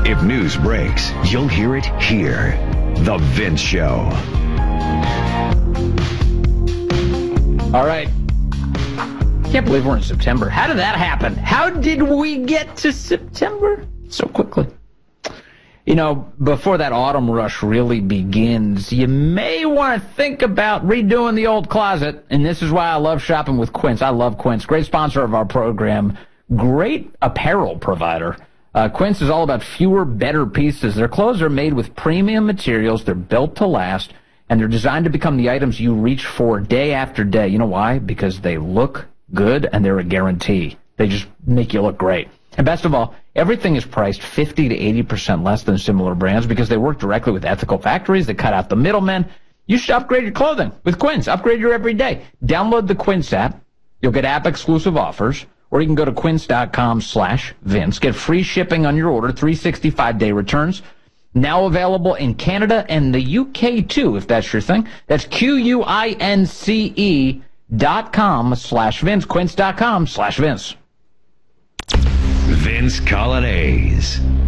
If news breaks, you'll hear it here. The Vince Show. All right. Can't believe we're in September. How did that happen? How did we get to September so quickly? You know, before that autumn rush really begins, you may want to think about redoing the old closet. And this is why I love shopping with Quince. I love Quince. Great sponsor of our program. Great apparel provider. Quince is all about fewer, better pieces. Their clothes are made with premium materials. They're built to last. And they're designed to become the items you reach for day after day. You know why? Because they look good and they're a guarantee. They just make you look great. And best of all, everything is priced 50 to 80% less than similar brands because they work directly with ethical factories that cut out the middlemen. You should upgrade your clothing with Quince. Upgrade your everyday. Download the Quince app. You'll get app-exclusive offers. Or you can go to quince.com/Vince. Get free shipping on your order, 365-day returns. Now available in Canada and the UK, too, if that's your thing. That's QUINCE.com/Vince. Quince.com/Vince. Vince Colonnese.